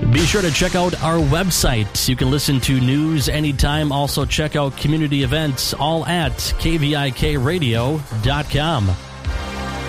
Be sure to check out our website. You can listen to news anytime. Also check out community events, all at kvikradio.com.